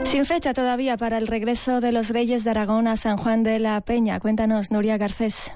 Sin fecha todavía para el regreso de los Reyes de Aragón a San Juan de la Peña. Cuéntanos, Nuria Garcés.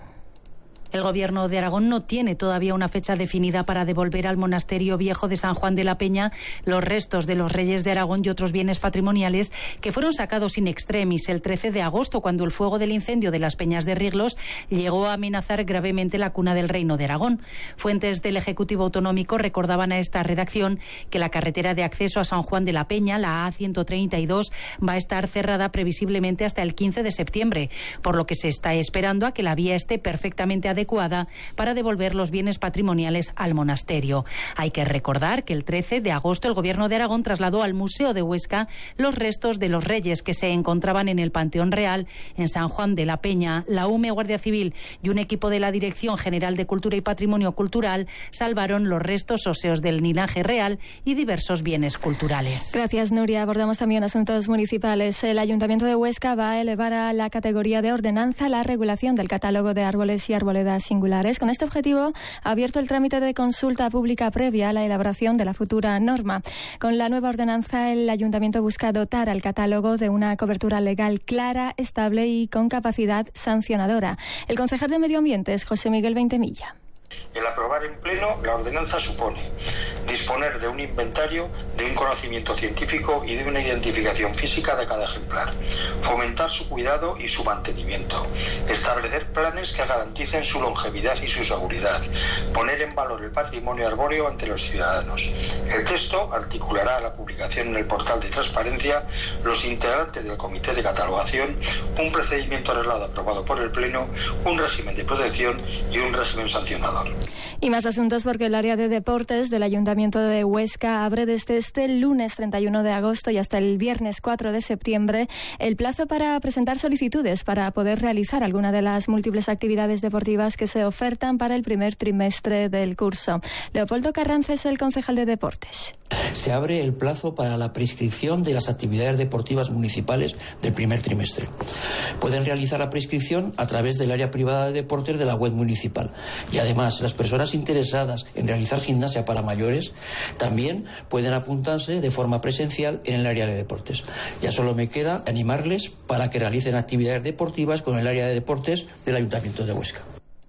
El Gobierno de Aragón no tiene todavía una fecha definida para devolver al Monasterio Viejo de San Juan de la Peña los restos de los Reyes de Aragón y otros bienes patrimoniales que fueron sacados in extremis el 13 de agosto, cuando el fuego del incendio de las Peñas de Riglos llegó a amenazar gravemente la cuna del Reino de Aragón. Fuentes del Ejecutivo Autonómico recordaban a esta redacción que la carretera de acceso a San Juan de la Peña, la A132, va a estar cerrada previsiblemente hasta el 15 de septiembre, por lo que se está esperando a que la vía esté perfectamente adecuada para devolver los bienes patrimoniales al monasterio. Hay que recordar que el 13 de agosto el Gobierno de Aragón trasladó al Museo de Huesca los restos de los reyes que se encontraban en el Panteón Real en San Juan de la Peña. La UME, Guardia Civil y un equipo de la Dirección General de Cultura y Patrimonio Cultural salvaron los restos óseos del linaje real y diversos bienes culturales. Gracias, Nuria. Abordamos también asuntos municipales. El Ayuntamiento de Huesca va a elevar a la categoría de ordenanza la regulación del catálogo de árboles y arboledas singulares. Con este objetivo ha abierto el trámite de consulta pública previa a la elaboración de la futura norma. Con la nueva ordenanza, el Ayuntamiento busca dotar al catálogo de una cobertura legal clara, estable y con capacidad sancionadora. El concejal de Medio Ambiente es José Miguel Veintemilla. El aprobar en pleno la ordenanza supone disponer de un inventario, de un conocimiento científico y de una identificación física de cada ejemplar, fomentar su cuidado y su mantenimiento, establecer planes que garanticen su longevidad y su seguridad, poner en valor el patrimonio arbóreo ante los ciudadanos. El texto articulará la publicación en el portal de transparencia, los integrantes del comité de catalogación, un procedimiento arreglado aprobado por el Pleno, un régimen de protección y un régimen sancionador. Y más asuntos, porque el área de deportes del Ayuntamiento de Huesca abre desde este lunes 31 de agosto y hasta el viernes 4 de septiembre el plazo para presentar solicitudes para poder realizar alguna de las múltiples actividades deportivas que se ofertan para el primer trimestre del curso. Leopoldo Carranza es el concejal de deportes. Se abre el plazo para la prescripción de las actividades deportivas municipales del primer trimestre. Pueden realizar la prescripción a través del área privada de deportes de la web municipal. Y además, las personas interesadas en realizar gimnasia para mayores también pueden apuntarse de forma presencial en el área de deportes. Ya solo me queda animarles para que realicen actividades deportivas con el área de deportes del Ayuntamiento de Huesca.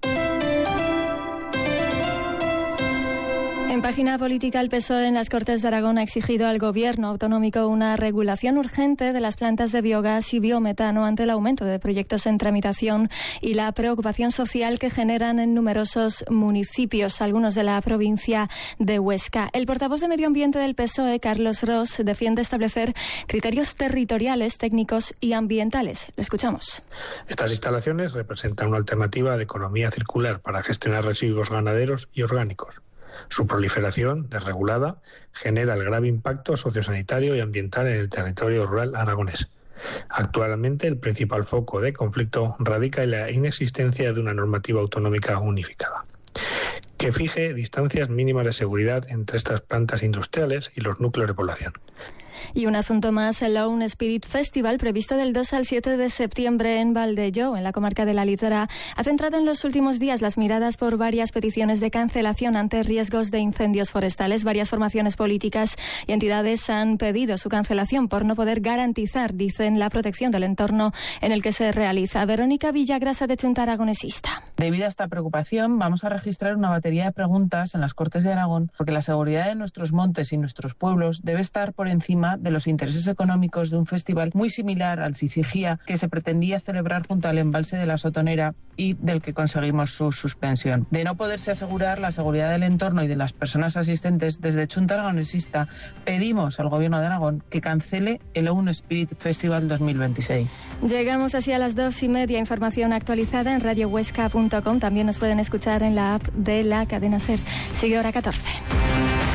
En página política, el PSOE en las Cortes de Aragón ha exigido al Gobierno autonómico una regulación urgente de las plantas de biogás y biometano ante el aumento de proyectos en tramitación y la preocupación social que generan en numerosos municipios, algunos de la provincia de Huesca. El portavoz de Medio Ambiente del PSOE, Carlos Ros, defiende establecer criterios territoriales, técnicos y ambientales. Lo escuchamos. Estas instalaciones representan una alternativa de economía circular para gestionar residuos ganaderos y orgánicos. Su proliferación, desregulada, genera el grave impacto sociosanitario y ambiental en el territorio rural aragonés. Actualmente, el principal foco de conflicto radica en la inexistencia de una normativa autonómica unificada que fije distancias mínimas de seguridad entre estas plantas industriales y los núcleos de población. Y un asunto más, el Own Spirit Festival, previsto del 2 al 7 de septiembre en Valdeyo, en la comarca de la Litera, ha centrado en los últimos días las miradas por varias peticiones de cancelación ante riesgos de incendios forestales. Varias formaciones políticas y entidades han pedido su cancelación por no poder garantizar, dicen, la protección del entorno en el que se realiza. Verónica Villagrasa, de Chunta Aragonesista. Debido a esta preocupación, vamos a registrar una batería de preguntas en las Cortes de Aragón, porque la seguridad de nuestros montes y nuestros pueblos debe estar por encima de los intereses económicos de un festival muy similar al Sicigía que se pretendía celebrar junto al embalse de la Sotonera y del que conseguimos su suspensión. De no poderse asegurar la seguridad del entorno y de las personas asistentes, desde Chunta Aragonesista pedimos al Gobierno de Aragón que cancele el Own Spirit Festival 2026. Llegamos así a las 2:30. Información actualizada en radiohuesca.com. También nos pueden escuchar en la app de la cadena SER. Sigue Hora 14.